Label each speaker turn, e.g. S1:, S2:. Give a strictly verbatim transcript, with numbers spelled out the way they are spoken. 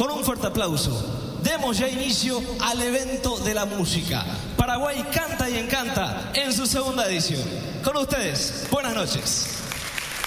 S1: con un fuerte aplauso, demos ya inicio al evento de la música. Paraguay canta y encanta en su segunda edición. Con ustedes, buenas noches.